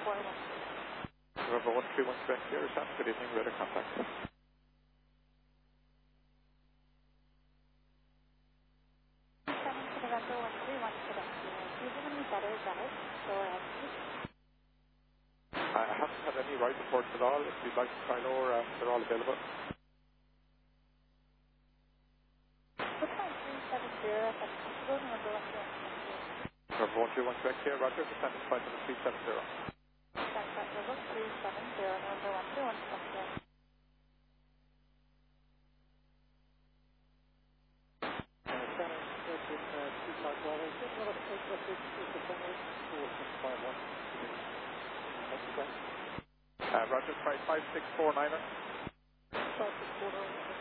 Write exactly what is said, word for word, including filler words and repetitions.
four one. November one three one Quebec Sierra, Sam. Good evening, radar contact. seven to November one three one Quebec Sierra. Do you have any better guides or altitude? I haven't had any ride reports at all. If you'd like to try lower, uh, they're all available. What's my three seven zero if that's possible? November one three one Quebec Sierra. November one three one Quebec Sierra, Roger. Descending flight number three seven zero. That's right, level three seven zero, November one three one Quebec Sierra. Uh, Roger, try five six four niner. five six four nine.